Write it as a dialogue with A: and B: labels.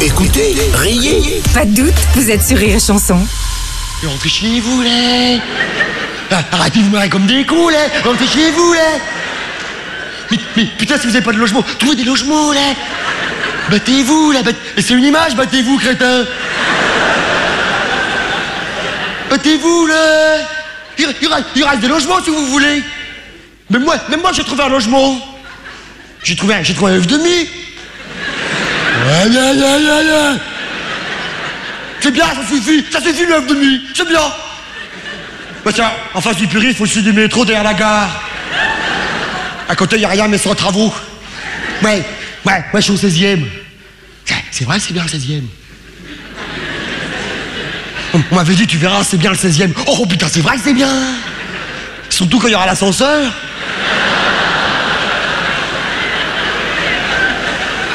A: Écoutez, riez.
B: Pas de doute, vous êtes sur Rire et Chanson.
C: Rentrez chez vous, là. Arrêtez de vous marrer comme des cons, là. Rentrez chez vous, là. Mais putain, si vous avez pas de logement, trouvez des logements, là. Battez-vous, là. C'est une image, battez-vous, crétin. Battez-vous, là. Il reste des logements, si vous voulez. Même moi, j'ai trouvé un logement. J'ai trouvé un œuf demi. Ouais. C'est bien, ça suffit l'œuf demi, c'est bien. Bah tiens, en face du périph', au-dessus du métro, derrière la gare. À côté, y a rien, mais sans travaux. Ouais, je suis au 16e. C'est vrai, c'est bien le 16e. On m'avait dit, tu verras, c'est bien le 16e. Oh putain, c'est vrai que c'est bien. Surtout quand il y aura l'ascenseur.